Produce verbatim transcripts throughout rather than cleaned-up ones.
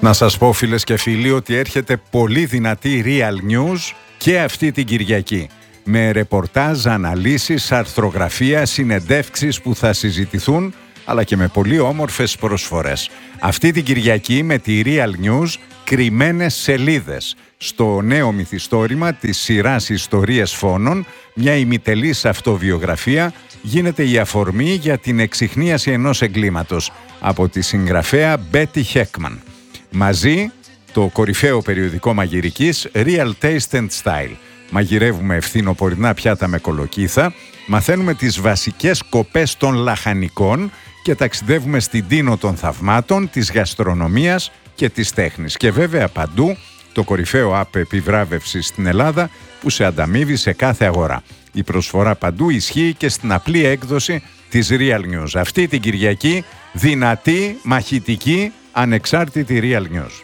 Να σας πω, φίλες και φίλοι, ότι έρχεται πολύ δυνατή Real News και αυτή την Κυριακή. Με ρεπορτάζ, αναλύσεις, αρθρογραφία, συνεντεύξεις που θα συζητηθούν, αλλά και με πολύ όμορφες προσφορές. Αυτή την Κυριακή με τη Real News, κρυμμένες σελίδες. Στο νέο μυθιστόρημα της σειράς Ιστορίες Φόνων, μια ημιτελής αυτοβιογραφία, γίνεται η αφορμή για την εξιχνίαση ενός εγκλήματος από τη συγγραφέα Μπέτι Χέκμαν. Μαζί το κορυφαίο περιοδικό μαγειρικής Real Taste and Style. Μαγειρεύουμε ευθυνοπορεινά πιάτα με κολοκύθα, μαθαίνουμε τις βασικές κοπές των λαχανικών και ταξιδεύουμε στην τίνο των θαυμάτων, της γαστρονομίας και της τέχνης. Και βέβαια παντού το κορυφαίο app επιβράβευσης στην Ελλάδα που σε ανταμείβει σε κάθε αγορά. Η προσφορά παντού ισχύει και στην απλή έκδοση της Real News. Αυτή την Κυριακή δυνατή, μαχητική, ανεξάρτητη Real News.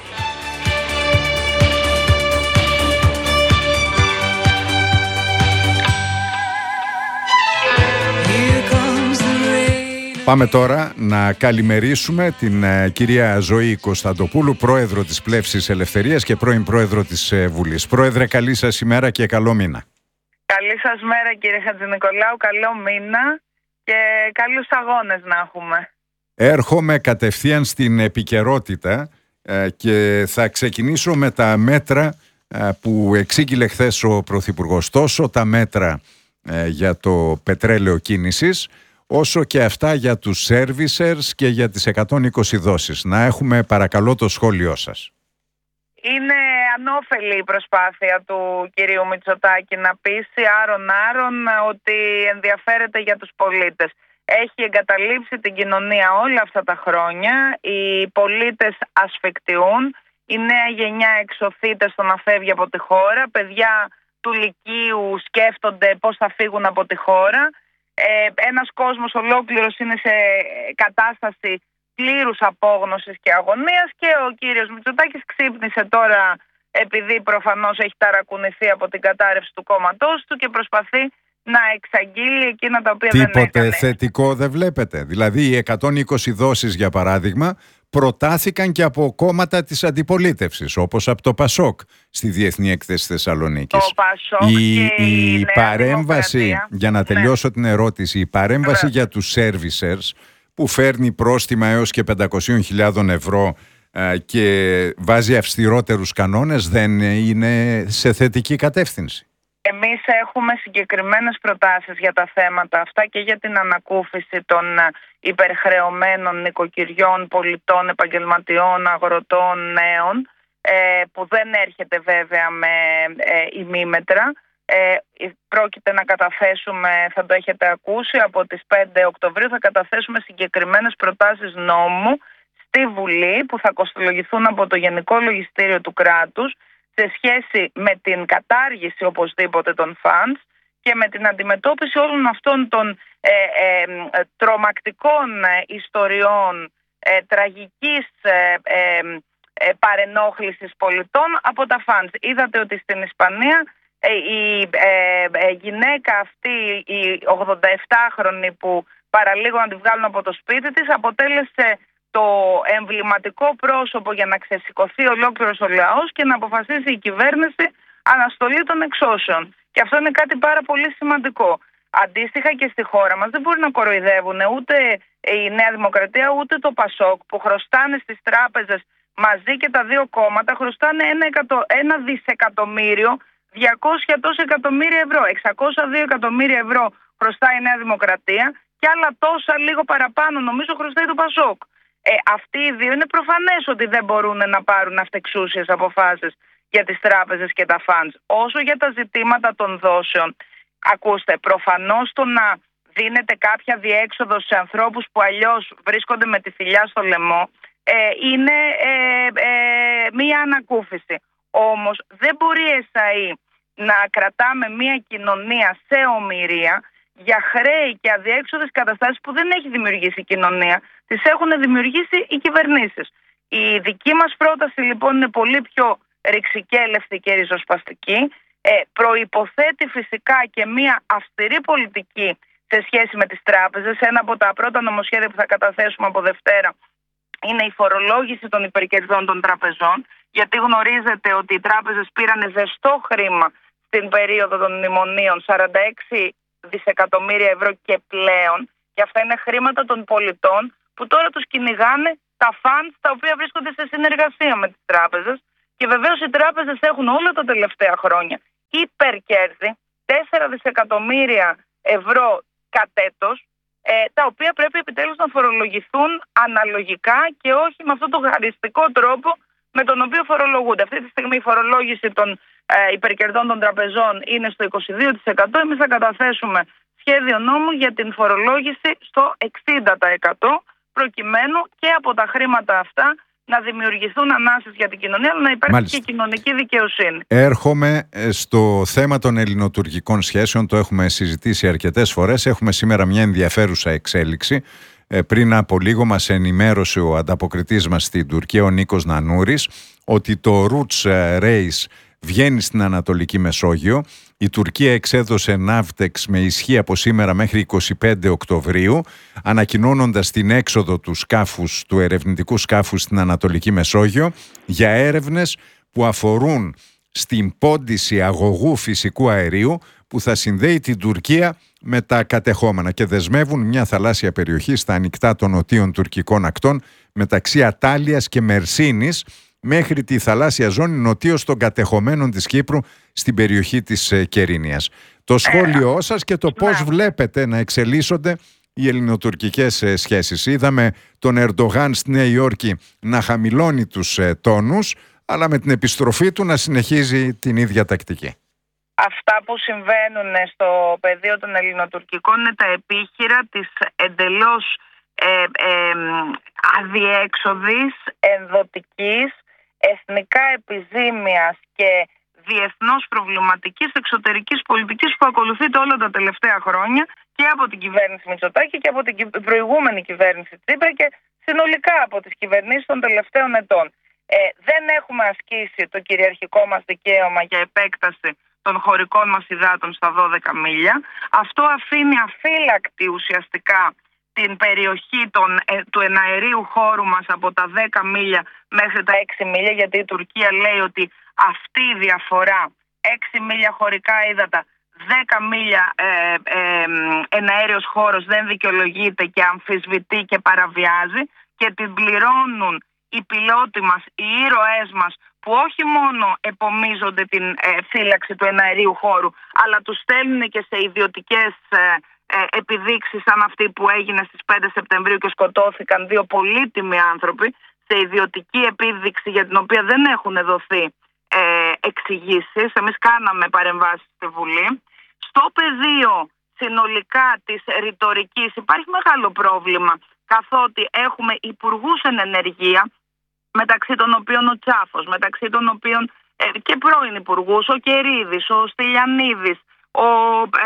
Πάμε τώρα να καλημερίσουμε την uh, κυρία Ζωή Κωνσταντοπούλου, πρόεδρο της Πλεύσης Ελευθερίας και πρώην πρόεδρο της uh, Βουλής. Πρόεδρε, καλή σας ημέρα και καλό μήνα. Καλή σας μέρα, κύριε Χατζηνικολάου, καλό μήνα και καλούς αγώνες να έχουμε. Έρχομαι κατευθείαν στην επικαιρότητα uh, και θα ξεκινήσω με τα μέτρα uh, που εξήγηλε χθες ο Πρωθυπουργός. Τόσο τα μέτρα uh, για το πετρέλαιο κίνησης, όσο και αυτά για τους servicers και για τις εκατόν είκοσι δόσεις. Να έχουμε παρακαλώ το σχόλιο σας. Είναι ανώφελη η προσπάθεια του κυρίου Μητσοτάκη να πείσει άρον-άρον ότι ενδιαφέρεται για τους πολίτες. Έχει εγκαταλείψει την κοινωνία όλα αυτά τα χρόνια, οι πολίτες ασφικτιούν, η νέα γενιά εξωθείται στο να φεύγει από τη χώρα, παιδιά του λυκείου σκέφτονται πώς θα φύγουν από τη χώρα. Ε, ένας κόσμος ολόκληρος είναι σε κατάσταση πλήρους απόγνωσης και αγωνίας και ο κύριος Μητσοτάκης ξύπνησε τώρα, επειδή προφανώς έχει ταρακουνηθεί από την κατάρρευση του κόμματός του και προσπαθεί να εξαγγείλει εκείνα τα οποία Τίποτε δεν έκανε. Τίποτε θετικό δεν βλέπετε? Δηλαδή οι εκατόν είκοσι δόσεις για παράδειγμα προτάθηκαν και από κόμματα της αντιπολίτευσης, όπως από το Πασόκ στη Διεθνή Έκθεση Θεσσαλονίκης. Το Πασόκ η, και η, η παρέμβαση, για να τελειώσω ναι. την ερώτηση, η παρέμβαση ναι. για τους servicers που φέρνει πρόστιμα έως και πεντακόσιες χιλιάδες ευρώ ε, και βάζει αυστηρότερους κανόνες, δεν είναι σε θετική κατεύθυνση? Εμείς έχουμε συγκεκριμένες προτάσεις για τα θέματα αυτά και για την ανακούφιση των υπερχρεωμένων νοικοκυριών, πολιτών, επαγγελματιών, αγροτών, νέων, ε, που δεν έρχεται βέβαια με ε, ημίμετρα. Ε, πρόκειται να καταθέσουμε, θα το έχετε ακούσει, από τις πέντε Οκτωβρίου θα καταθέσουμε συγκεκριμένες προτάσεις νόμου στη Βουλή που θα κοστολογηθούν από το Γενικό Λογιστήριο του κράτους σε σχέση με την κατάργηση οπωσδήποτε των funds και με την αντιμετώπιση όλων αυτών των ε, ε, τρομακτικών ε, ιστοριών ε, τραγικής ε, ε, ε, παρενόχλησης πολιτών από τα funds. Είδατε ότι στην Ισπανία ε, η ε, ε, γυναίκα αυτή, η ογδονταεπτάχρονη που παραλίγο να τη βγάλουν από το σπίτι της, αποτέλεσε το εμβληματικό πρόσωπο για να ξεσηκωθεί ολόκληρος ο λαός και να αποφασίσει η κυβέρνηση αναστολή των εξώσεων. Και αυτό είναι κάτι πάρα πολύ σημαντικό. Αντίστοιχα και στη χώρα μας δεν μπορεί να κοροϊδεύουν ούτε η Νέα Δημοκρατία ούτε το Πασόκ που χρωστάνε στις τράπεζες μαζί και τα δύο κόμματα χρωστάνε ένα, εκατο, ένα δισεκατομμύριο διακόσια τόσα εκατομμύρια ευρώ. εξακόσια δύο εκατομμύρια ευρώ χρωστάει η Νέα Δημοκρατία και άλλα τόσα λίγο παραπάνω νομίζω χρωστάει το Πασόκ. Ε, αυτοί οι δύο είναι προφανές ότι δεν μπορούν να πάρουν αυτεξούσιες αποφάσεις για τις τράπεζες και τα funds. Όσο για τα ζητήματα των δόσεων, ακούστε, προφανώς το να δίνεται κάποια διέξοδο σε ανθρώπους που αλλιώς βρίσκονται με τη θηλιά στο λαιμό ε, είναι ε, ε, μία ανακούφιση. Όμως δεν μπορεί ΕΣΑΗ να κρατάμε μία κοινωνία σε ομηρία για χρέη και αδιέξοδες καταστάσεις που δεν έχει δημιουργήσει η κοινωνία, τις έχουν δημιουργήσει οι κυβερνήσεις. Η δική μας πρόταση λοιπόν είναι πολύ πιο ρηξικέλευτη και ριζοσπαστική. Ε, προϋποθέτει φυσικά και μια αυστηρή πολιτική σε σχέση με τις τράπεζες. Ένα από τα πρώτα νομοσχέδια που θα καταθέσουμε από Δευτέρα είναι η φορολόγηση των υπερκερδών των τραπεζών, γιατί γνωρίζετε ότι οι τράπεζες πήραν ζεστό χρήμα στην περίοδο των μνημονίων, σαράντα έξι δισεκατομμύρια ευρώ και πλέον, και αυτά είναι χρήματα των πολιτών που τώρα τους κυνηγάνε τα funds τα οποία βρίσκονται σε συνεργασία με τις τράπεζες, και βεβαίως οι τράπεζες έχουν όλα τα τελευταία χρόνια υπερκέρδη τέσσερα δισεκατομμύρια ευρώ κατ' έτος, ε, τα οποία πρέπει επιτέλους να φορολογηθούν αναλογικά και όχι με αυτόν τον χαριστικό τρόπο με τον οποίο φορολογούνται. Αυτή τη στιγμή η φορολόγηση των ε, υπερκερδών των τραπεζών είναι στο είκοσι δύο τοις εκατό. Εμείς θα καταθέσουμε σχέδιο νόμου για την φορολόγηση στο εξήντα τοις εκατό, προκειμένου και από τα χρήματα αυτά να δημιουργηθούν ανάσες για την κοινωνία, αλλά να υπάρχει Μάλιστα. και κοινωνική δικαιοσύνη. Έρχομαι στο θέμα των ελληνοτουρκικών σχέσεων, το έχουμε συζητήσει αρκετές φορές. Έχουμε σήμερα μια ενδιαφέρουσα εξέλιξη. Ε, πριν από λίγο μας ενημέρωσε ο ανταποκριτής μας στην Τουρκία, ο Νίκος Νανούρης, ότι το Roots Race βγαίνει στην Ανατολική Μεσόγειο. Η Τουρκία εξέδωσε ναύτεξ με ισχύ από σήμερα μέχρι εικοστή πέμπτη Οκτωβρίου, ανακοινώνοντας την έξοδο του σκάφους, του ερευνητικού σκάφους στην Ανατολική Μεσόγειο για έρευνες που αφορούν στην πόντιση αγωγού φυσικού αερίου που θα συνδέει την Τουρκία με τα κατεχόμενα και δεσμεύουν μια θαλάσσια περιοχή στα ανοιχτά των νοτίων τουρκικών ακτών μεταξύ Ατάλειας και Μερσίνης, μέχρι τη θαλάσσια ζώνη νοτίως των κατεχομένων της Κύπρου στην περιοχή της Κερίνιας. Το σχόλιο σας και το πώς βλέπετε να εξελίσσονται οι ελληνοτουρκικές σχέσεις. Είδαμε τον Ερντογάν στη Νέα Υόρκη να χαμηλώνει τους τόνους, αλλά με την επιστροφή του να συνεχίζει την ίδια τακτική. Αυτά που συμβαίνουν στο πεδίο των ελληνοτουρκικών είναι τα επίχειρα της εντελώς ε, ε, αδιέξοδης, ενδοτικής, εθνικά επιζήμιας και διεθνώς προβληματικής εξωτερικής πολιτικής που ακολουθείται όλα τα τελευταία χρόνια και από την κυβέρνηση Μητσοτάκη και από την προηγούμενη κυβέρνηση Τσίπρα και συνολικά από τις κυβερνήσεις των τελευταίων ετών. Ε, δεν έχουμε ασκήσει το κυριαρχικό μας δικαίωμα για επέκταση των χωρικών μας υδάτων στα δώδεκα μίλια. Αυτό αφήνει αφύλακτη ουσιαστικά την περιοχή των, ε, του εναερίου χώρου μας από τα δέκα μίλια μέχρι τα έξι μίλια, γιατί η Τουρκία λέει ότι αυτή η διαφορά, έξι μίλια χωρικά ύδατα, δέκα μίλια ε, ε, εναέριος χώρος, δεν δικαιολογείται και αμφισβητεί και παραβιάζει, και την πληρώνουν οι πιλότοι μας, οι ήρωές μας, που όχι μόνο επομίζονται την ε, φύλαξη του εναερίου χώρου, αλλά τους στέλνουν και σε ιδιωτικές ε, ε, επιδείξεις σαν αυτή που έγινε στις πέντε Σεπτεμβρίου και σκοτώθηκαν δύο πολύτιμοι άνθρωποι, σε ιδιωτική επίδειξη για την οποία δεν έχουν δοθεί ε, εξηγήσεις. Εμείς κάναμε παρεμβάσεις στη Βουλή. Στο πεδίο συνολικά της ρητορικής υπάρχει μεγάλο πρόβλημα, καθότι έχουμε υπουργούς εν ενεργεία, μεταξύ των οποίων ο Τσάφος, μεταξύ των οποίων ε, και πρώην υπουργούς, ο Κερίδης, ο Στυλιανίδης, ο ε,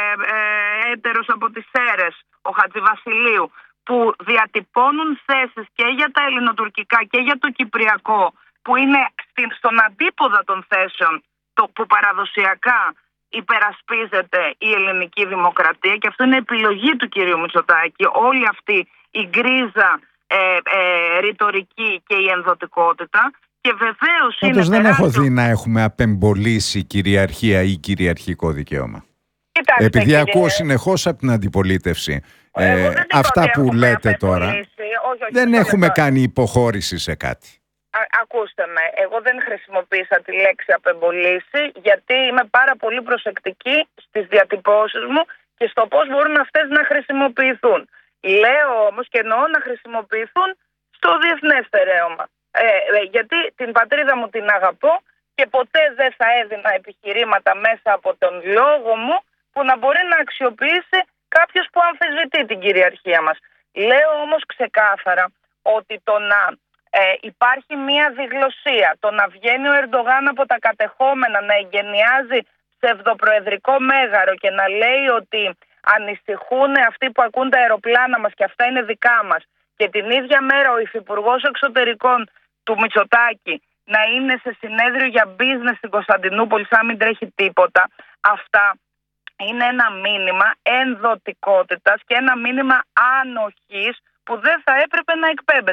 ε, έτερος από τις Σέρες, ο Χατζηβασιλείου, που διατυπώνουν θέσεις και για τα ελληνοτουρκικά και για το κυπριακό, που είναι στον αντίποδα των θέσεων το που παραδοσιακά υπερασπίζεται η ελληνική δημοκρατία, και αυτό είναι επιλογή του κυρίου Μητσοτάκη, όλη αυτή η γκρίζα ε, ε, ρητορική και η ενδοτικότητα. Και βεβαίως είναι δεν τεράστιο... έχω δει να έχουμε απεμπολίσει κυριαρχία ή κυριαρχικό δικαίωμα. Κοιτάξτε, Επειδή κύριε... ακούω συνεχώς από την αντιπολίτευση ε, αυτά που λέτε τώρα, όχι, όχι, δεν έχουμε τώρα. κάνει υποχώρηση σε κάτι. Α, ακούστε με, εγώ δεν χρησιμοποίησα τη λέξη απεμπολίσει, γιατί είμαι πάρα πολύ προσεκτική στις διατυπώσεις μου και στο πώς μπορούν αυτές να χρησιμοποιηθούν. Λέω όμως και εννοώ να χρησιμοποιηθούν στο διεθνές στερέωμα. Ε, ε, γιατί την πατρίδα μου την αγαπώ και ποτέ δεν θα έδινα επιχειρήματα μέσα από τον λόγο μου που να μπορεί να αξιοποιήσει κάποιος που αμφισβητεί την κυριαρχία μας. Λέω όμως ξεκάθαρα ότι το να ε, υπάρχει μία διγλωσία, το να βγαίνει ο Ερντογάν από τα κατεχόμενα, να εγκαινιάζει ψευδοπροεδρικό μέγαρο και να λέει ότι ανησυχούν αυτοί που ακούν τα αεροπλάνα μας και αυτά είναι δικά μας, και την ίδια μέρα ο υφυπουργός εξωτερικών του Μητσοτάκη να είναι σε συνέδριο για business στην Κωνσταντινούπολη σαν μην τρέχει τίποτα, αυτά είναι ένα μήνυμα ενδοτικότητας και ένα μήνυμα ανοχής που δεν θα έπρεπε να εκπέμπεται.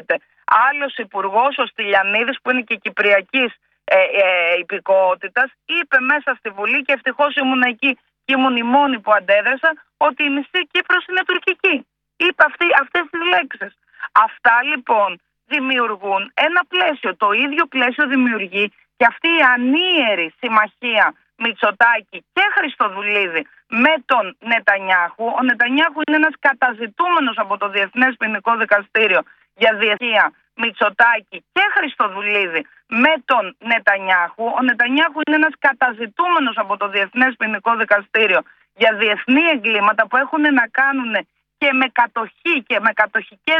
Άλλος υπουργός, ο Στυλιανίδης, που είναι και κυπριακής ε, ε, υπηκότητας, είπε μέσα στη Βουλή, και ευτυχώς ήμουν εκεί και ήμουν η μόνη που αντέδρασα, ότι η μισή Κύπρος είναι τουρκική. Είπε αυτή, αυτές τις λέξεις. Αυτά λοιπόν δημιουργούν ένα πλαίσιο. Το ίδιο πλαίσιο δημιουργεί και αυτή η ανίερη συμμαχία Μητσοτάκη και Χριστοδουλίδη με τον Νετανιάχου. Ο Νετανιάχου είναι ένας καταζητούμενος από το Διεθνές Ποινικό Δικαστήριο για διεθνία. Μητσοτάκη και Χριστοδουλίδη με τον Νετανιάχου. Ο Νετανιάχου είναι ένας καταζητούμενος από το Διεθνές Ποινικό Δικαστήριο για διεθνή εγκλήματα που έχουν να κάνουν και με κατοχή και με κατοχικές